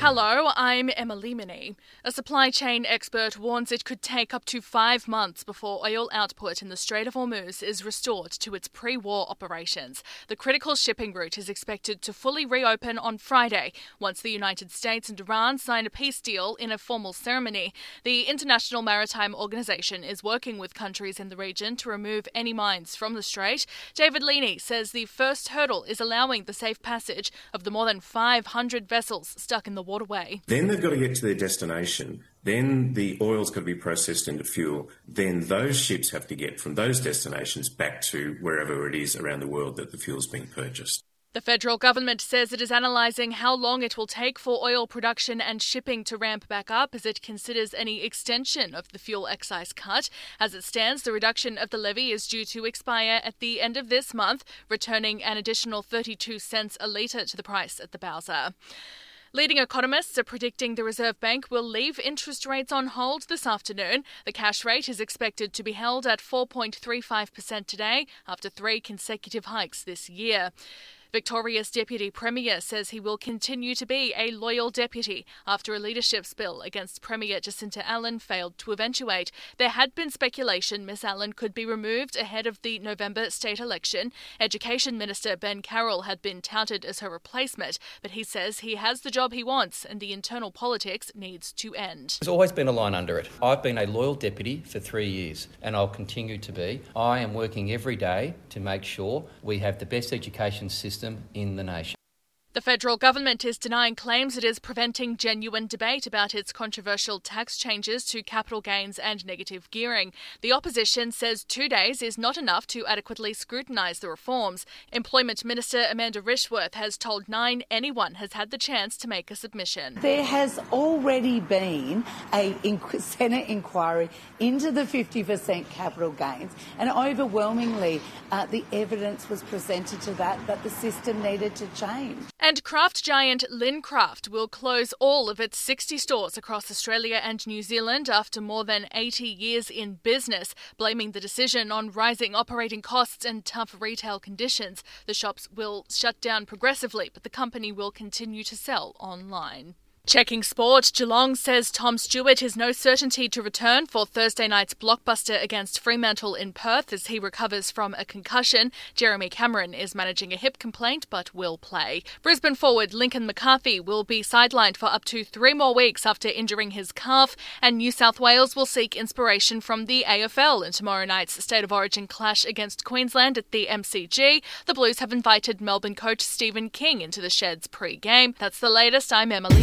Hello, I'm Emily Minnie. A supply chain expert warns it could take up to 5 months before oil output in the Strait of Hormuz is restored to its pre-war operations. The critical shipping route is expected to fully reopen on Friday, once the United States and Iran sign a peace deal in a formal ceremony. The International Maritime Organization is working with countries in the region to remove any mines from the strait. David Leaney says the first hurdle is allowing the safe passage of the more than 500 vessels stuck in the waterway. Then they've got to get to their destination. Then the oil's got to be processed into fuel. Then those ships have to get from those destinations back to wherever it is around the world that the fuel's being purchased. The federal government says it is analysing how long it will take for oil production and shipping to ramp back up as it considers any extension of the fuel excise cut. As it stands, the reduction of the levy is due to expire at the end of this month, returning an additional 32 cents a litre to the price at the bowser. Leading economists are predicting the Reserve Bank will leave interest rates on hold this afternoon. The cash rate is expected to be held at 4.35% today after 3 consecutive hikes this year. Victoria's Deputy Premier says he will continue to be a loyal deputy after a leadership spill against Premier Jacinta Allan failed to eventuate. There had been speculation Miss Allan could be removed ahead of the November state election. Education Minister Ben Carroll had been touted as her replacement, but he says he has the job he wants and the internal politics needs to end. There's always been a line under it. I've been a loyal deputy for 3 years and I'll continue to be. I am working every day to make sure we have the best education system in the nation. The federal government is denying claims it is preventing genuine debate about its controversial tax changes to capital gains and negative gearing. The opposition says 2 days is not enough to adequately scrutinise the reforms. Employment Minister Amanda Rishworth has told Nine anyone has had the chance to make a submission. There has already been a Senate inquiry into the 50% capital gains, and overwhelmingly the evidence was presented to that the system needed to change. And craft giant Lincraft will close all of its 60 stores across Australia and New Zealand after more than 80 years in business, blaming the decision on rising operating costs and tough retail conditions. The shops will shut down progressively, but the company will continue to sell online. Checking sport, Geelong says Tom Stewart is no certainty to return for Thursday night's blockbuster against Fremantle in Perth as he recovers from a concussion. Jeremy Cameron is managing a hip complaint but will play. Brisbane forward Lincoln McCarthy will be sidelined for up to 3 more weeks after injuring his calf, and New South Wales will seek inspiration from the AFL in tomorrow night's State of Origin clash against Queensland at the MCG. The Blues have invited Melbourne coach Stephen King into the Sheds pre-game. That's the latest. I'm Emily.